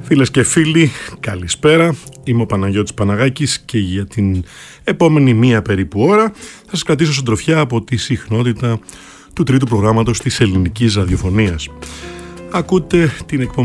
Φίλες και φίλοι, καλησπέρα. Είμαι ο Παναγιώτης Παναγάκης και για την επόμενη μία περίπου ώρα θα σας κρατήσω συντροφιά από τη συχνότητα του τρίτου προγράμματος της ελληνικής ραδιοφωνίας. Ακούτε την εκπομπή